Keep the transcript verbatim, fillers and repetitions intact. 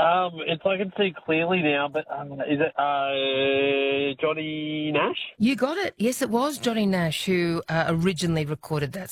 Um, it's I can see clearly now, but um, is it uh, Johnny Nash? You got it. Yes, it was Johnny Nash who uh, originally recorded that